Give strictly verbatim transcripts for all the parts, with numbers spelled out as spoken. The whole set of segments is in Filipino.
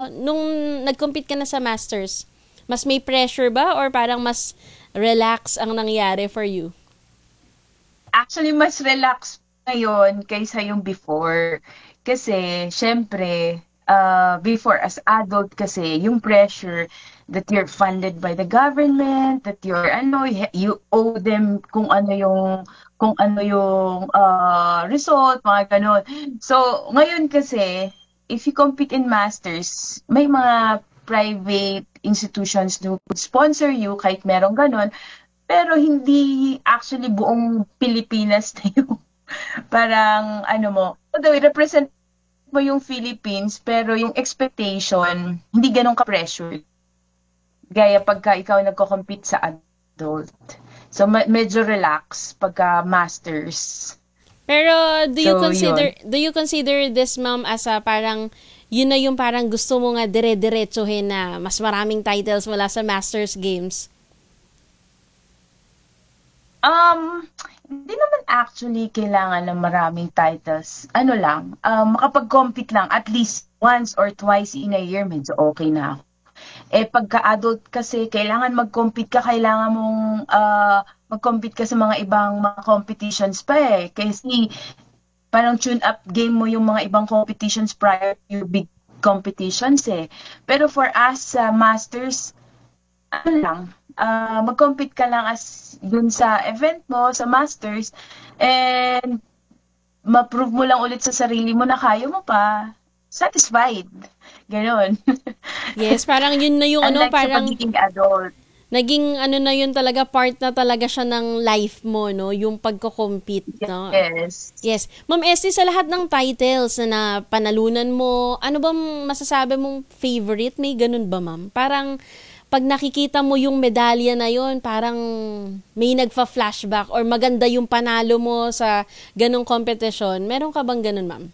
nung nag-compete ka na sa Masters, mas may pressure ba or parang mas relax ang nangyari for you? Actually, mas relax ngayon kaysa yung before. Kasi, syempre, uh, before as adult kasi, yung pressure that you're funded by the government, that you're, ano, y- you owe them kung ano yung, kung ano yung uh, result, mga ganon. So, ngayon kasi, if you compete in masters, may mga private institutions who would sponsor you kahit merong ganon. Pero hindi actually buong Pilipinas na yung parang ano mo, although i-represent mo yung Philippines, pero yung expectation, hindi ganun ka-pressure. Gaya pagka ikaw nagko-compete sa adult. So, ma- medyo relax pagka masters. Pero do you So, consider yun. do you consider this ma'am as a parang yun na yung parang gusto mo nga dire-diretsuhin na mas maraming titles mula sa Masters Games? Um, hindi naman actually kailangan ng maraming titles. Ano lang, um, makapag-compete lang at least once or twice in a year, medyo okay na ako. Eh, pagka-adult kasi, kailangan mag-compete ka, kailangan mong ah, mag-compete ka sa mga ibang mga competitions pa eh. Kasi parang tune-up game mo yung mga ibang competitions prior to your big competitions eh. Pero for us sa Masters, ano lang, ah, mag-compete ka lang as dun sa event mo, sa Masters, and ma-prove mo lang ulit sa sarili mo na kaya mo pa. Satisfied. Ganon. Yes, parang yun na yung ano, Unlike sa parang pagiging adult. naging ano na yun talaga, part na talaga siya ng life mo, no? Yung pagko-compete, no? Yes. Yes. Ma'am Esty, sa lahat ng titles na napanalunan mo, ano bang masasabi mong favorite? May ganun ba, ma'am? Parang pag nakikita mo yung medalya na yon, parang may nagfa-flashback or maganda yung panalo mo sa ganong competition. Meron ka bang ganun, ma'am?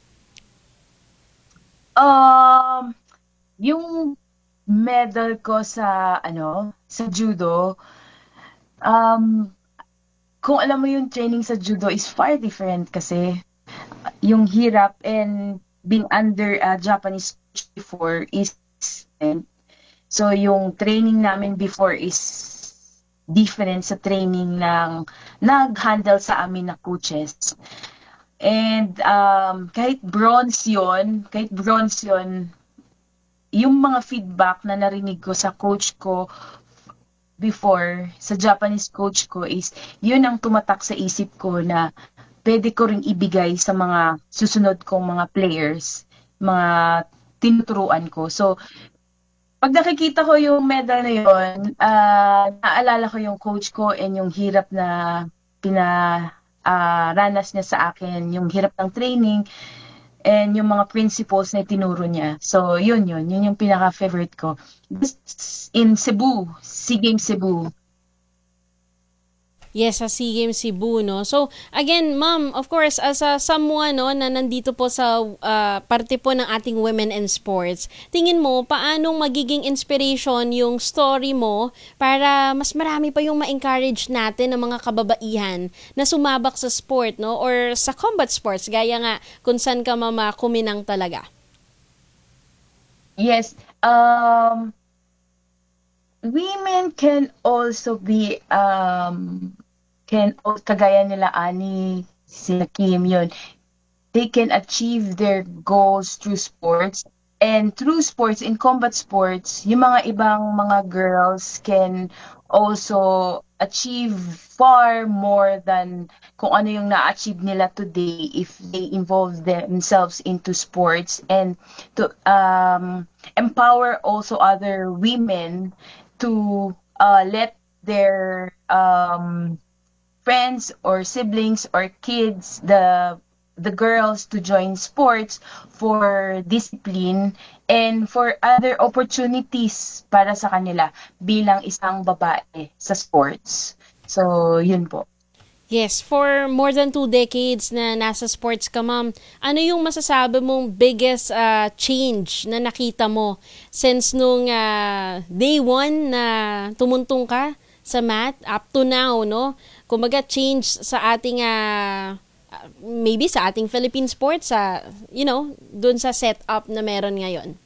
Um, yung medal ko sa ano, sa judo, um, kung alam mo yung training sa judo is far different kasi yung hirap and being under a Japanese coach before is different. So yung training namin before is different sa training ng nag-handle sa amin na coaches. And um, kahit bronze yon, kahit bronze yon, yung mga feedback na narinig ko sa coach ko before, sa Japanese coach ko is, yun ang tumatak sa isip ko na pwede ko ring ibigay sa mga susunod kong mga players, mga tinuturuan ko. So, pag nakikita ko yung medal na yun, ah, naalala ko yung coach ko and yung hirap na pina ah, ranas niya sa akin, yung hirap ng training, and yung mga principles na tinuro niya. So, yun yun. Yun yung pinaka-favorite ko. This in Cebu, SEA Games Cebu. Yes, sa SEA Games Cebu, no? So, again, ma'am, of course, as a someone, no, na nandito po sa ah, parte po ng ating women in sports, tingin mo, paanong magiging inspiration yung story mo para mas marami pa yung ma-encourage natin ng mga kababaihan na sumabak sa sport, no? Or sa combat sports, gaya nga kung saan ka mama kuminang talaga. Yes. Um, women can also be um can al- kagaya nila Ani, sila Kim yun. They can achieve their goals through sports. And through sports, in combat sports, yung mga ibang mga girls can also achieve far more than kung ano yung na-achieve nila today if they involve themselves into sports and to um, empower also other women to uh, let their um, friends or siblings or kids, the the girls to join sports for discipline and for other opportunities para sa kanila bilang isang babae sa sports. So, yun po. Yes, for more than two decades na nasa sports ka, ma'am, ano yung masasabi mong biggest ah, change na nakita mo since nung ah, day one na tumuntong ka sa math up to now, no? Kumbaga, change sa ating, ah, ah, maybe sa ating Philippine sports, sa, you know, dun sa setup na meron ngayon.